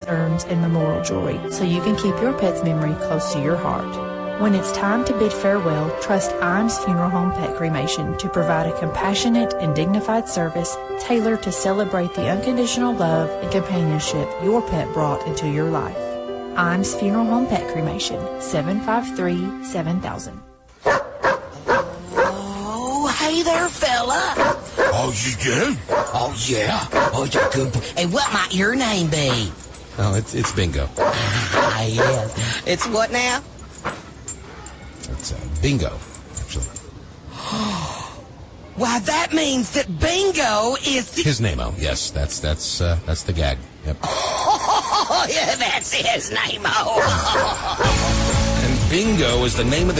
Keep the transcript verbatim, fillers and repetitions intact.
urns, and memorial jewelry so you can keep your pet's memory close to your heart. When it's time to bid farewell, trust Imes Funeral Home Pet Cremation to provide a compassionate and dignified service tailored to celebrate the unconditional love and companionship your pet brought into your life. Imes Funeral Home Pet Cremation, seven five three, seven thousand. Oh, hey there, fella. Oh, you do? Oh, yeah. Oh, you're good. Hey, what might your name be? Oh, it's, it's Bingo. Ah, yes. It's what now? It's uh, Bingo, actually. Why, that means that Bingo is the... His name-o, yes. That's that's uh, that's the gag. Yep. Oh, yeah, that's his name-o. And Bingo is the name of the